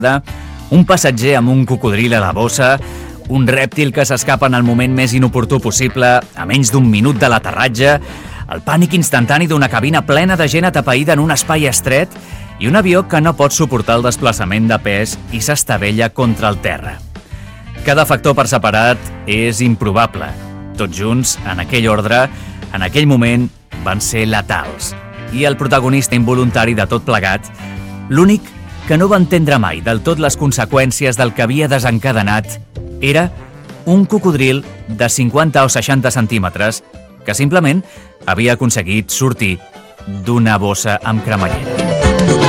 un passatger amb un cocodril a la bossa, un rèptil que s'escapa en el moment més inoportú possible, a menys d'un minut de l'aterratge, el pànic instantani d'una cabina plena de gent atapeïda en un espai estret i un avió que no pot suportar el desplaçament de pes i s'estavella contra el terra. Cada factor per separat és improbable. Tots junts, en aquell ordre, en aquell moment, van ser letals. I el protagonista involuntari de tot plegat, l'únic que no va entendre mai del tot les conseqüències del que havia desencadenat, era un cocodril de 50 o 60 centímetres que simplement havia aconseguit sortir d'una bossa amb cremallera.